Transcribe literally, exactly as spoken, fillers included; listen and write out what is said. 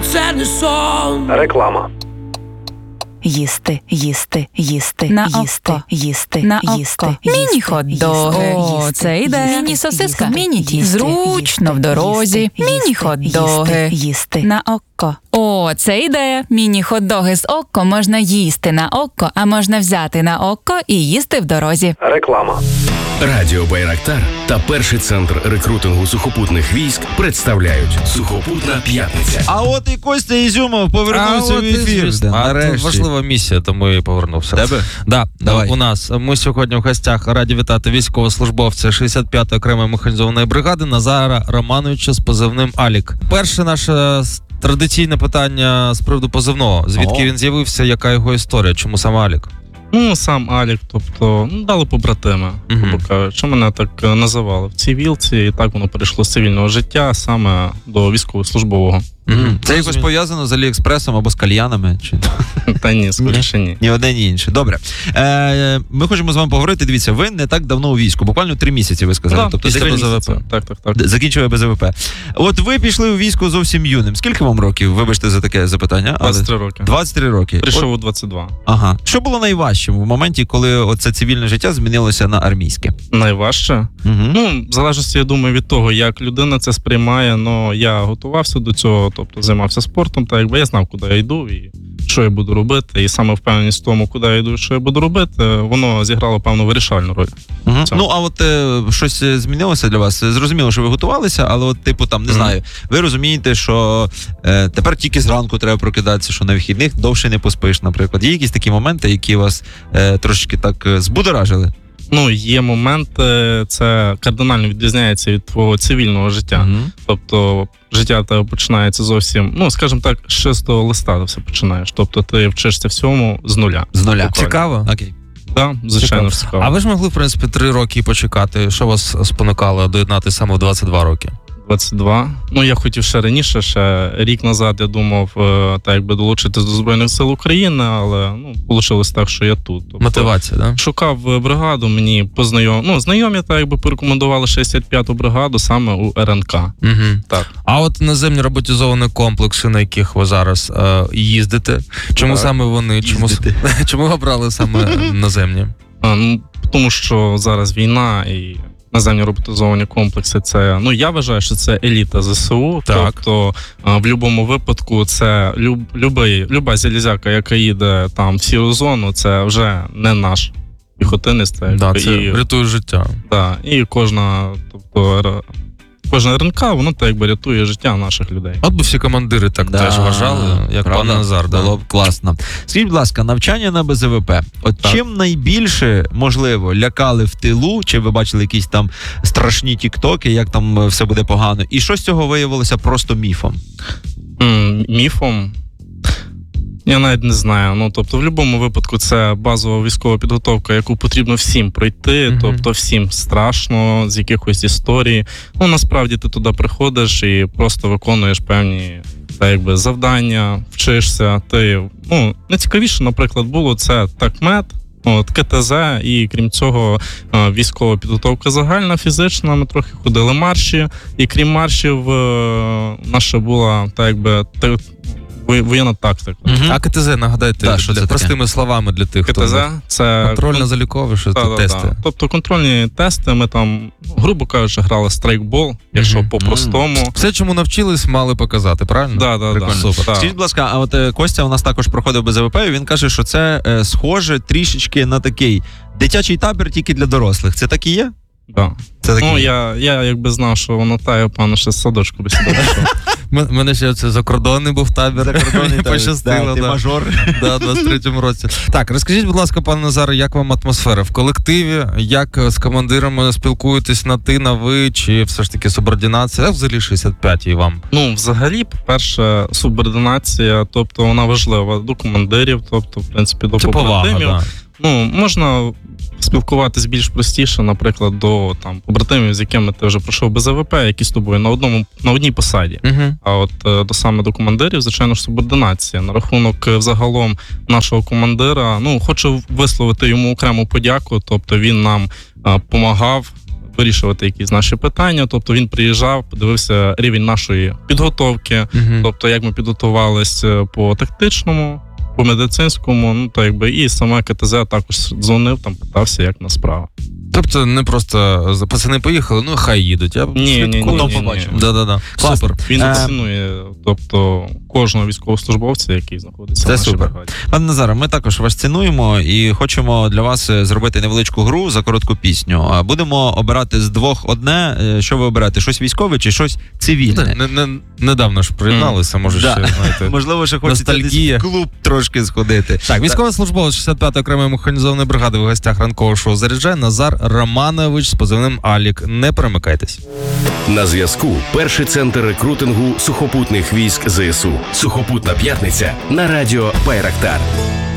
це не сон. Реклама. Їсти, їсти, їсти, на їсти, око. їсти, На їсти, око. їсти, Міні-хот-доги. їсти, О, це йде. їсти, Міні-сосиска. їсти, Міні-тісто. їсти, Зручно їсти, в дорозі. їсти, Міні-хот-доги. їсти, їсти. На око. О, це ідея. Міні-хот-доги з око можна їсти на око, а можна взяти на око і їсти в дорозі. Реклама. Радіо Байрактар та перший центр рекрутингу сухопутних військ представляють Сухопутна п'ятниця. А от і Костя Ізюмов повернувся в ефір. А це важлива місія, тому я і повернувся. Тебе? Да, Давай. у нас. Ми сьогодні в гостях раді вітати військовослужбовця шістдесят п'ятої окремої механізованої бригади Назара Романовича з позивним Алік. Перше наше традиційне питання з приводу позивного. Звідки О. він з'явився, яка його історія? Чому саме Алік? Ну, сам Алік, тобто, ну, дали побратими, Мгм. грубо кажучи, мене так е, називали в цивілці, і так воно перейшло з цивільного життя саме до військовослужбового. Мгм. Це якось пов'язано з Аліекспресом або з кальянами? Чи Та ні, скоріше ні. ні одне, ні інше. Добре. Е, ми хочемо з вами поговорити. Дивіться, ви не так давно у війську, буквально три місяці, ви сказали. Да, тобто після десь місяця. БЗВП. Так, так, так. Д- Закінчує БЗВП. От ви пішли у військо зовсім юним. Скільки вам років? Вибачте за таке запитання. але- двадцять три роки. двадцять три роки. Прийшов От, у двадцять два. ага. Що було найважчим в моменті, коли оце цивільне життя змінилося на армійське? Найважче? Угу. Ну, в залежності, я думаю, від того, як людина це сприймає, но я готувався до цього, тобто займався спортом, так якби я знав, куди я йду і що я буду робити, і саме впевненість в тому, куди я йду і що я буду робити, воно зіграло певну вирішальну роль. Угу. Це. Ну, а от е, щось змінилося для вас? Зрозуміло, що ви готувалися, але от, типу, там, не Мгм. знаю, ви розумієте, що е, тепер тільки зранку треба прокидатися, що на вихідних довше не поспиш, наприклад. Є якісь такі моменти, які вас е, трошки так е, збудоражили? Ну, є моменти, це кардинально відрізняється від твого цивільного життя. Мгм. Тобто життя в тебе починається зовсім, ну, скажімо так, з чистого листа ти все починаєш. Тобто ти вчишся всьому з нуля. З нуля. Буквально. Цікаво. Окей. Так, звичайно ж цікаво. А ви ж могли, в принципі, три роки почекати. Що вас спонукало доєднати саме в двадцять два роки? двадцять два. Ну, я хотів ще раніше, ще рік назад я думав, е, так якби долучитись до Збройних сил України, але ну, вийшло так, що я тут. Тобто, Мотивація, да? шукав бригаду, мені познайом... ну, знайомі так якби порекомендували шістдесят п'яту бригаду саме у РНК. Угу. Так. А от наземні роботизовані комплекси, на яких ви зараз е, їздите, чому Так. саме вони? Чому, Їздите. чому обрали саме наземні? А, ну, тому що зараз війна і наземні роботизовані комплекси, це, ну, я вважаю, що це еліта ЗСУ. Так. Тобто, а, в будь-якому випадку це люб, любий, люба залізяка, яка їде там в сіру зону, це вже не наш піхотинець. Це, Да, якби, це і, рятує життя. да, і кожна, тобто, р- кожна РНК, воно так якби рятує життя наших людей. От би всі командири так Да, теж вважали, як правда? пан Назар. Да. Було б класно. Скажіть, будь ласка, навчання на БЗВП. От Так. чим найбільше, можливо, лякали в тилу, чи ви бачили якісь там страшні тіктоки, як там е, все буде погано, і що з цього виявилося просто міфом? М, Міфом. Я навіть не знаю. Ну, тобто, в будь-якому випадку це базова військова підготовка, яку потрібно всім пройти. Мгм. Тобто, всім страшно з якихось історій. Ну, насправді ти туди приходиш і просто виконуєш певні так, якби, завдання, вчишся. Ти, ну, найцікавіше, наприклад, було це такмет. От, КТЗ, і крім цього, е, військова підготовка загальна, фізична, ми трохи ходили марші, і крім маршів, е, наша була, так якби, та- во- воєнна тактика. А КТЗ, нагадайте, Да, що це для, таке? простими словами для тих, КТЗ хто... це Контрольно-залікові, що це Да, да, тести. да. Тобто контрольні тести, ми там, грубо кажучи, грали страйкбол, якщо Мгм. по-простому. Все, чому навчились, мали показати, правильно? Да, да, да. Прикольно. Супер. Так. Скажіть, будь ласка, а от е, Костя у нас також проходив БЗВП, і він каже, що це е, схоже трішечки на такий дитячий табір тільки для дорослих. Це так і є? Да. Це так і Ну, є. я, я якби знав, що воно тає, пане, ще з садочку би сюди пішов. М- Мене ще це закордонний був табір. Закордонний Мені табір. пощастило, Да, ти да. мажор. Да, у двадцять третьому році. Так, розкажіть, будь ласка, пане Назаре, як вам атмосфера в колективі? Як з командирами спілкуєтесь на ти, на ви, чи все ж таки субординація? А взагалі шістдесят п'ятій вам? Ну, взагалі, по-перше, субординація, тобто вона важлива до командирів, тобто, в принципі, до Це повага, побратимів. да. Ну, можна спілкуватись більш простіше, наприклад, до там побратимів, з якими ти вже пройшов БЗВП, які з тобою на одному на одній посаді. Угу. А от е, до саме до командирів, звичайно ж, субординація. На рахунок е, взагалом нашого командира, ну хочу висловити йому окрему подяку. Тобто він нам е, помагав вирішувати якісь наші питання. Тобто він приїжджав, подивився рівень нашої підготовки, Мгм. тобто як ми підготувалися по тактичному, по медицинському, ну то якби і саме ка те зет також дзвонив, там питався, як на справа. Тобто не просто за- пацани поїхали, ну хай їдуть. Я Ні, ні, ні, Потім ні, ні. побачимо. Да-да-да. Класно. Супер. Він Е, цінує, тобто кожного військовослужбовця, який знаходиться Це в нашій супер. бригаді. Пане Назаре, ми також вас цінуємо і хочемо для вас е, зробити невеличку гру за коротку пісню. А Будемо обирати з двох одне. Е, Що ви обираєте? Щось військове чи щось цивільне? Не, не, недавно ж приєдналися, може Да. ще, знаєте. Можливо, ще хочеться десь Ностальгія. в клуб трошки сходити. Так, військовослужбовець шістдесят п'ятої окремої механізованої бригади в гостях ранкового шоу «Заряджай» Назар Романович з позивним Алік. Не перемикайтесь. На зв'язку перший центр рекрутингу сухопутних військ ЗСУ. Сухопутна п'ятниця на радіо Байрактар.